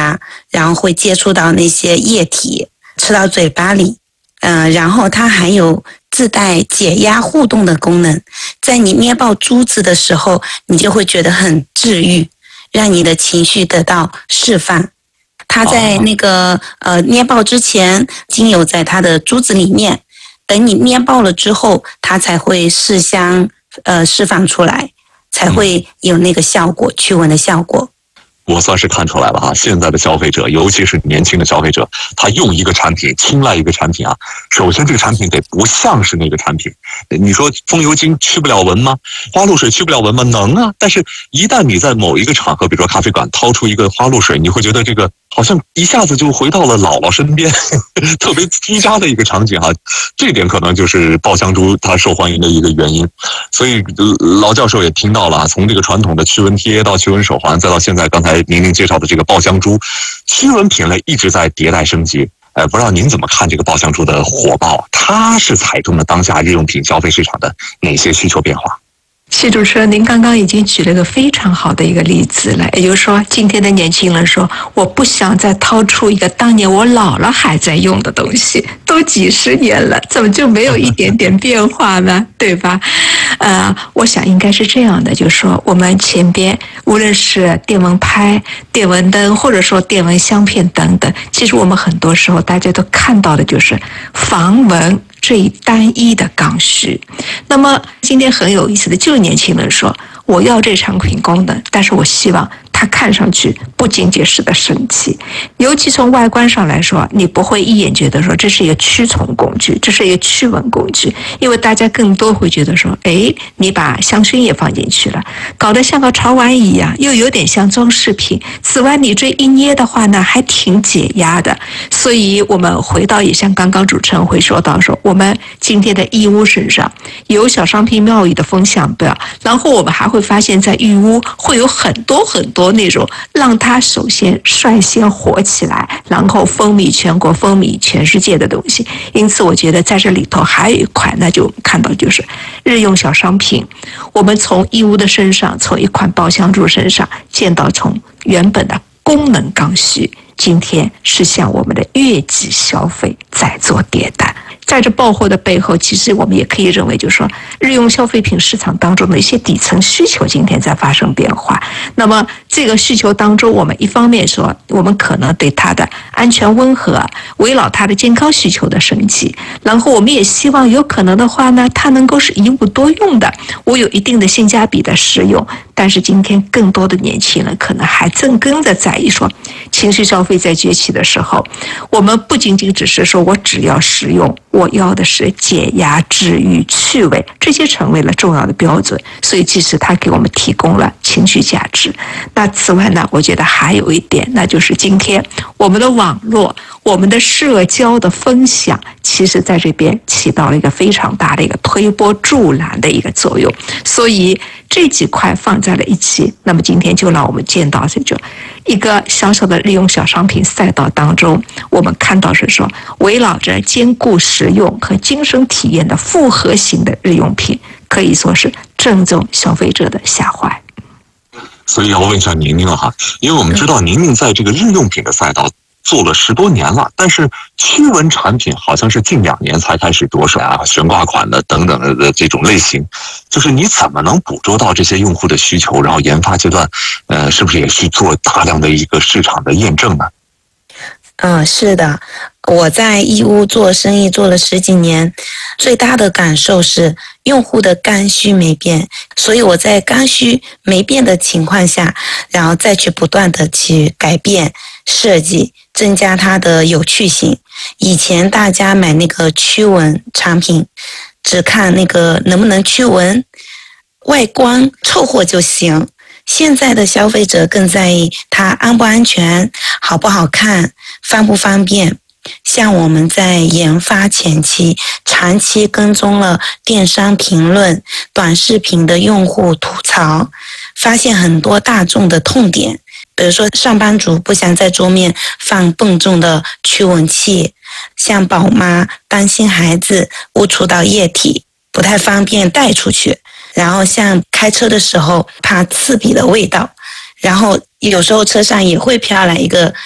牙，然后会接触到那些液体，吃到嘴巴里。然后它还有自带解压互动的功能，在你捏爆珠子的时候，你就会觉得很治愈，让你的情绪得到释放。它在那个捏爆之前，精油在它的珠子里面，等你捏爆了之后，它才会释香释放出来，才会有那个效果，驱蚊的效果。 我算是看出来了哈，现在的消费者，尤其是年轻的消费者，他用一个产品，青睐一个产品啊，首先这个产品得不像是那个产品。你说风油精驱不了蚊吗？花露水驱不了蚊吗？能啊，但是一旦你在某一个场合，比如说咖啡馆掏出一个花露水，你会觉得这个好像一下子就回到了姥姥身边，特别居家的一个场景哈。这点可能就是爆香珠它受欢迎的一个原因。所以老教授也听到了，从这个传统的驱蚊贴到驱蚊手环，再到现在刚才您介绍的这个爆香珠，驱蚊品类一直在迭代升级。不知道您怎么看这个爆香珠的火爆？它是踩中了当下日用品消费市场的哪些需求变化？ 谢主持人，您刚刚已经举了个非常好的一个例子了，也就是说，今天的年轻人说，我不想再掏出一个当年我姥姥还在用的东西，都几十年了，怎么就没有一点点变化呢？对吧？我想应该是这样的，就是说，我们前边无论是电蚊拍、电蚊灯，或者说电蚊香片等等，其实我们很多时候大家都看到的就是防蚊这一单一的刚需。那么今天很有意思的，就是年轻人说我要这产品功能，但是我希望它看上去不仅仅是个神器，尤其从外观上来说，你不会一眼觉得说这是一个驱虫工具，这是一个驱蚊工具，因为大家更多会觉得说，你把香薰也放进去了，搞得像个潮玩一样，又有点像装饰品。此外，你这一捏的话呢，还挺解压的。所以我们回到也像刚刚主持人会说到说，我们今天的义乌身上有小商品庙宇的风向标，然后我们还会发现在义乌会有很多很多那种让它首先率先火起来，然后风靡全国、风靡全世界的东西。因此我觉得在这里头还有一块，那就看到就是日用小商品，我们从义乌的身上，从一款爆香珠身上见到从原本的功能刚需，今天是向我们的月季消费在做迭代。在这爆火的背后，其实我们也可以认为，就是说日用消费品市场当中的一些底层需求今天在发生变化。那么这个需求当中，我们一方面说，我们可能对它的安全温和，围绕它的健康需求的升级，然后我们也希望有可能的话呢，它能够是一物多用的，我有一定的性价比的使用。但是今天更多的年轻人可能还正跟着在意说，情绪消费在崛起的时候，我们不仅仅只是说我只要实用，我要的是解压、治愈、趣味，这些成为了重要的标准。所以即使它给我们提供了情绪价值，那此外呢，我觉得还有一点，那就是今天我们的网络、我们的社交的分享，其实在这边起到了一个非常大的一个推波助澜的一个作用。所以这几块放在了一起，那么今天就让我们见到这就一个小小的日用小商品赛道当中，我们看到是说围绕着兼顾实用和精神体验的复合型的日用品，可以说是正中消费者的下怀。 所以要问一下宁宁了哈，因为我们知道宁宁在这个日用品的赛道做了10多年了，但是驱蚊产品好像是近2年才开始着手啊，悬挂款的等等的这种类型，就是你怎么能捕捉到这些用户的需求，然后研发阶段，是不是也去做大量的一个市场的验证呢？ 是的，我在义乌做生意做了10几年，最大的感受是用户的刚需没变，所以我在刚需没变的情况下，然后再去不断的去改变设计，增加它的有趣性。以前大家买那个驱蚊产品，只看那个能不能驱蚊，外观凑合就行。现在的消费者更在意它安不安全、好不好看、方不方便。像我们在研发前期长期跟踪了电商评论、短视频的用户吐槽，发现很多大众的痛点，比如说上班族不想在桌面放笨重的驱蚊器，像宝妈担心孩子误触到液体不太方便带出去，然后像开车的时候怕刺鼻的味道，然后有时候车上也会飘来一个